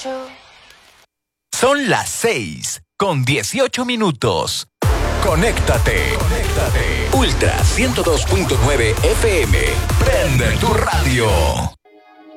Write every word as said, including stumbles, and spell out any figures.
Son las seis con dieciocho minutos. Conéctate. Conéctate. Ultra ciento dos punto nueve F M. Prende tu radio.